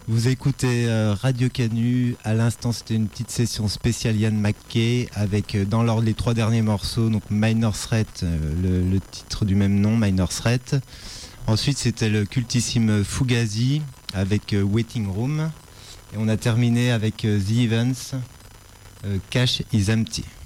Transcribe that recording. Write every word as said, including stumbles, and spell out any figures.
Vous écoutez euh, Radio Canu. À l'instant, c'était une petite session spéciale Ian McKay avec euh, dans l'ordre les trois derniers morceaux. Donc Minor Threat, euh, le, le titre du même nom, Minor Threat. Ensuite, c'était le cultissime Fugazi avec euh, Waiting Room. Et on a terminé avec euh, The Events, euh, Cash is Empty.